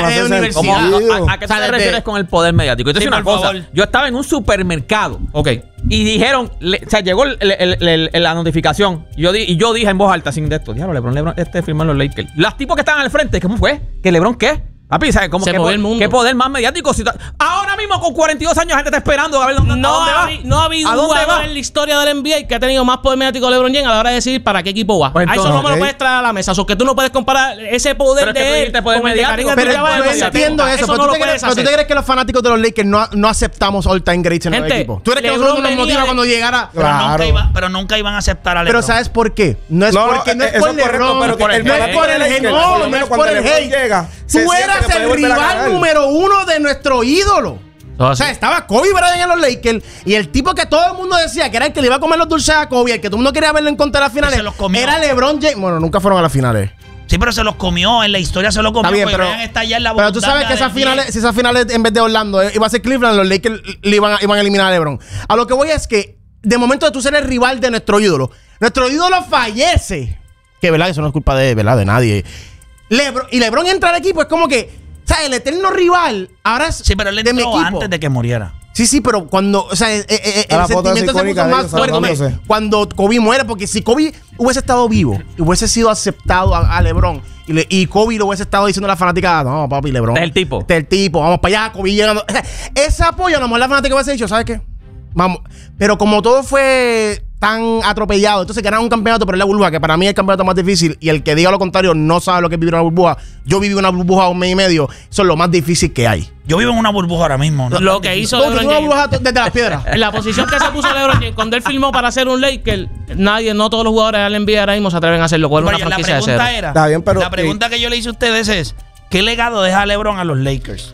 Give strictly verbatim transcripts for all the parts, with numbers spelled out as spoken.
de universidad. ¿A, a qué te refieres con el poder mediático? Entonces, una cosa. Favor. Yo estaba en un supermercado. Ok. Y dijeron, le, o sea, llegó el, el, el, el, la notificación. Y yo, di, y yo dije en voz alta, sin de esto, diablo, LeBron, LeBron, este firman los Lakers. Los tipos que estaban al frente, ¿cómo fue? ¿Que LeBron qué? Papi, ¿sabes cómo se que movió el mundo? ¿Qué poder más mediático? Si ahora mismo con cuarenta y dos años la gente está esperando a ver dónde, no a dónde ha, va. No ha habido un jugador en la historia del N B A que ha tenido más poder mediático que LeBron James a la hora de decidir para qué equipo va. Pues entonces, a eso no okay. me lo puedes traer a la mesa. O que tú no puedes comparar ese poder pero de él con el de Karim. Pero yo entiendo eso. Pero tú te crees que los fanáticos de los Lakers no aceptamos all-time greats en el equipo. Tú eres que nosotros nos motiva cuando llegara. Pero nunca iban a aceptar a LeBron. Pero ¿sabes por qué? No es porque no es por LeBron. No es por el hate. No, no es por el hate. Tú eras el rival número uno de nuestro ídolo. Oh, o sea, sí. Estaba Kobe Bryant en los Lakers y el tipo que todo el mundo decía que era el que le iba a comer los dulces a Kobe, el que todo el mundo quería verlo en contra de las finales, era LeBron James. Bueno, nunca fueron a las finales. Sí, pero se los comió, en la historia se los comió. Bien, pero, está ya en la pero tú sabes que esas finales, si esas finales en vez de Orlando eh, iba a ser Cleveland, los Lakers le iban a, iban a eliminar a LeBron. A lo que voy es que de momento de tú ser el rival de nuestro ídolo, nuestro ídolo fallece. Que verdad, eso no es culpa de, ¿verdad? de nadie. Lebron, y LeBron entra al equipo, es como que o sea, el eterno rival ahora es sí, pero él de mi equipo. Antes de que muriera. Sí, sí, pero cuando, o sea, eh, eh, el sentimiento se puso más fuerte cuando Kobe muere, porque si Kobe hubiese estado vivo, hubiese sido aceptado a, a LeBron y, le, y Kobe lo hubiese estado diciendo a la fanática, no, papi, LeBron. Este es el tipo. Este es el tipo, vamos para allá, Kobe llegando. O sea, ese apoyo, a lo mejor la fanática hubiese dicho, ¿sabes qué? Vamos. Pero como todo fue tan atropellado, entonces ganaron un campeonato, pero es la burbuja, que para mí es el campeonato más difícil, y el que diga lo contrario no sabe lo que es vivir una burbuja. Yo viví una burbuja un mes y medio, eso es lo más difícil que hay. Yo vivo en una burbuja ahora mismo. ¿no? Lo que hizo LeBron James. Una burbuja desde las piedras. En la posición que se puso LeBron James, cuando él filmó para hacer un Laker, nadie, no todos los jugadores del N B A ahora mismo se atreven a hacerlo. Con una franquicia la pregunta de era, Está bien, pero, la pregunta sí. que yo le hice a ustedes es, ¿qué legado deja LeBron a los Lakers?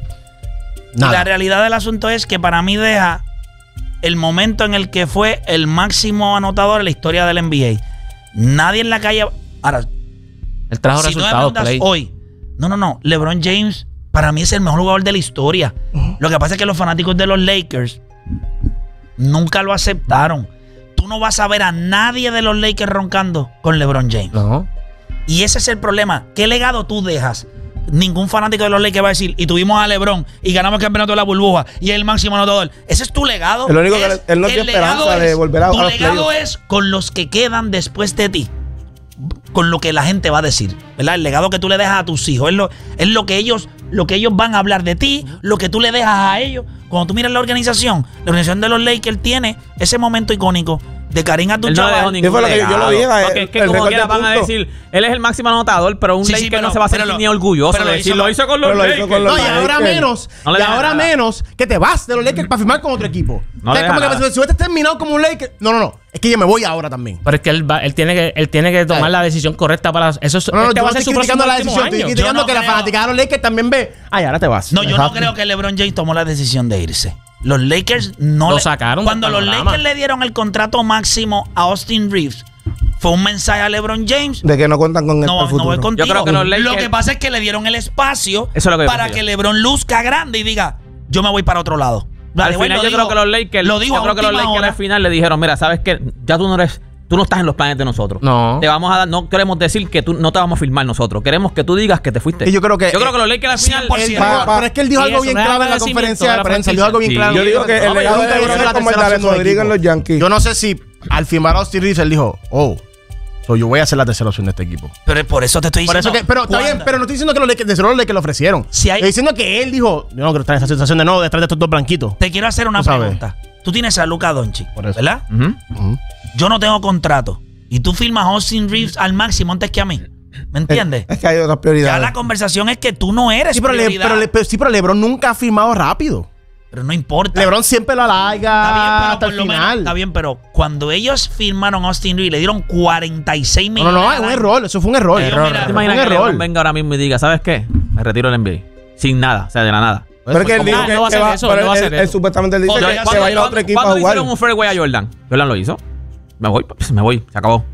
Nada. Y la realidad del asunto es que para mí deja el momento en el que fue el máximo anotador en la historia del N B A. Nadie en la calle... Ahora, el trajo si resultados, tú me hoy, no, no, no, LeBron James para mí es el mejor jugador de la historia. Uh-huh. Lo que pasa es que los fanáticos de los Lakers nunca lo aceptaron. Tú no vas a ver a nadie de los Lakers roncando con LeBron James. Uh-huh. Y ese es el problema. ¿Qué legado tú dejas? Ningún fanático de los Lakers va a decir, y tuvimos a LeBron y ganamos el campeonato de la burbuja y es el máximo anotador. Ese es tu legado. El único es, que él no tiene esperanza de volver a Tu legado es con los que quedan después de ti, con lo que la gente va a decir, ¿verdad? El legado que tú le dejas a tus hijos es lo, es lo que ellos, lo que ellos van a hablar de ti, lo que tú le dejas a ellos. Cuando tú miras la organización, la organización de los Lakers tiene ese momento icónico de Karim Abdul-Jabbar. No fue lo que yo, yo lo dije. Porque es que como quiera van a decir, él es el máximo anotador, pero un sí, Laker sí, pero, no se va a sentir ni orgulloso de decir, lo hizo con los Lakers. No, y ahora menos, no y ahora nada. menos que te vas de los Lakers para firmar con otro equipo. No, o sea, es como nada. que si hubieses terminado como un Laker, no, no, no, es que yo me voy ahora también. Pero es que él, va, él tiene que él tiene que tomar Ay. la decisión correcta para eso. No, no, este yo va a ser estoy criticando la decisión, estoy criticando que la fanaticada de los Lakers también ve, ay, ahora te vas. No, yo no creo que LeBron James tomó la decisión de irse. Los Lakers no lo le, sacaron. Cuando los Lakers le dieron el contrato máximo a Austin Reeves, fue un mensaje a LeBron James de que no cuentan con él no, para el futuro. No voy contigo. Yo creo que los Lakers, lo que pasa es que le dieron el espacio eso es lo que para que LeBron luzca grande y diga, yo me voy para otro lado. Al final yo digo, creo que los Lakers, lo digo yo creo que los Lakers al final le dijeron, mira, sabes que ya tú no eres Tú no estás en los planes de nosotros. No. Te vamos a dar, no queremos decir que tú no te vamos a firmar nosotros. Queremos que tú digas que te fuiste. Y yo creo que yo creo que los Lakers al final él, pa, pa, pero es que él dijo algo bien claro en la conferencia de prensa. Él dijo algo bien claro. Yo digo que el legado de LeBron es como el de Alex Rodríguez en los Yankees. Yo no sé si al firmar a Austin Reeves él dijo, oh, so yo voy a ser la tercera opción de este equipo. Pero por eso te estoy diciendo. Por eso que, pero está bien, pero no estoy diciendo que los Lakers de los Lakers lo ofrecieron. Si hay, estoy diciendo que él dijo, yo no quiero estar en esa sensación de no, detrás de estos dos blanquitos. Te quiero hacer una pregunta. Tú tienes a Luka Doncic, ¿verdad? Uh-huh. Uh-huh. Yo no tengo contrato. Y tú firmas a Austin Reeves al máximo antes que a mí. ¿Me entiendes? Es que hay otras prioridades. Ya la conversación es que tú no eres sí, pero prioridad. Le, pero, le, pero, sí, pero LeBron nunca ha firmado rápido. Pero no importa. LeBron siempre lo alarga hasta el final. Menos, está bien, pero cuando ellos firmaron a Austin Reeves, le dieron cuarenta y seis millones. No, no, no, es un error. Eso fue un error. error. Mira, ¿te imaginas que LeBron venga ahora mismo y diga, ¿sabes qué? Me retiro del N B A. Sin nada, o sea, de la nada. Pero es que él dijo que va a hacer eso. Él supuestamente dice que se va a ir a otro equipo a jugar. ¿Cuándo hicieron un fairway a Jordan? Jordan lo hizo. Me voy, me voy, se acabó.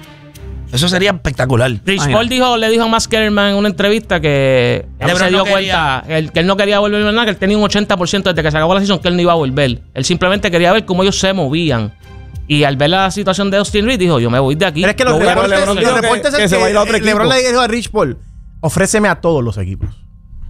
Eso sería espectacular. Rich Paul dijo, le dijo a Matt Kellerman en una entrevista que él se dio no cuenta que él, que él no quería volver a nada, que él tenía un ochenta por ciento desde que se acabó la season que él no iba a volver. Él simplemente quería ver cómo ellos se movían. Y al ver la situación de Austin Reeves, dijo, yo me voy de aquí. Pero es que los reportes, los reportes que, que, que se va a ir a otro equipo. LeBron le dijo a Rich Paul, ofréceme a todos los equipos.